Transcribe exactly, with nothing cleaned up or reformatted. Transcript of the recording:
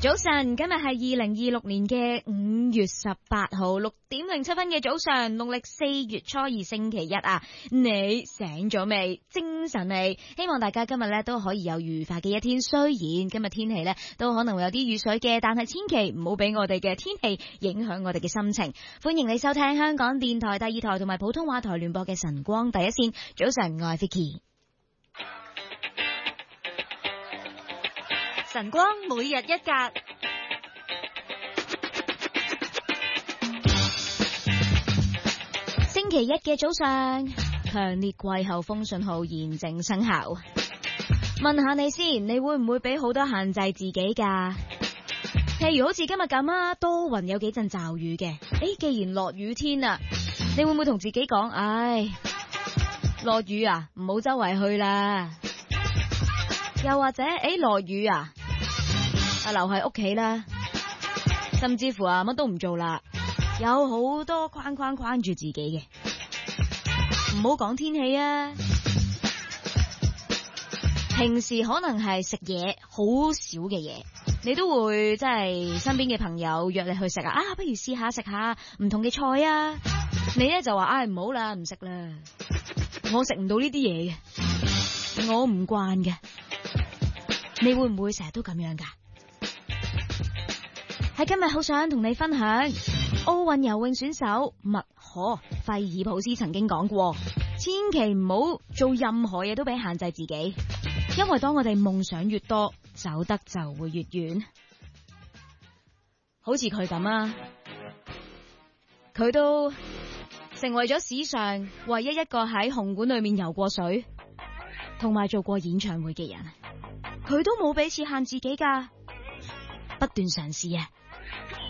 早晨，今日係二零二六年嘅五月十八號六點零七分嘅早上，農曆四月初二星期一啊！你醒咗未？精神未？希望大家今日咧都可以有愉快嘅一天。雖然今日天氣咧都可能會有啲雨水嘅，但係千祈唔好俾我哋嘅天氣影響我哋嘅心情。歡迎你收聽香港電台第二台同埋普通話台聯播嘅晨光第一線。早晨，我係 Vicky。晨光每日一格，星期一嘅早上，強烈季候風信號現正生效。問下你先，你會唔會俾好多限制自己㗎？譬如好似今日咁啊，多雲有幾陣驟雨嘅。誒，既然落雨天啊，你會唔會同自己講，唉，落雨啊，唔好周圍去啦。又或者，誒，落雨啊，啊留喺屋企啦，甚至乎啊乜都唔做啦，有好多框框框住自己嘅。唔好講天氣啊，平時可能係食嘢好少嘅嘢，你都會即係身邊嘅朋友約你去食啊，啊不如試下食下唔同嘅菜啊，你咧就話唉唔好啦，唔食啦，我食唔到呢啲嘢嘅，我唔慣嘅。你會唔會成日都咁樣噶？喺今日好想同你分享，奧運游泳選手麥可費爾普斯曾經講過，千祈唔好做任何嘢都俾限制自己，因為當我哋夢想越多，走得就會越遠。好似佢咁啊，佢都成為咗史上唯一一個喺紅館裏面游過水同埋做過演唱會嘅人。佢都冇俾設限自己噶，不斷嘗試啊！